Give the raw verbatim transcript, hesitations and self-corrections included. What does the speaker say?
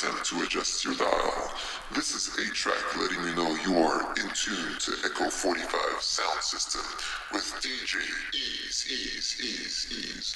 attempt to adjust your dial. This is eight track letting you know you're in tune to Echo forty-five sound system with D J Ease, Ease, Ease, Ease.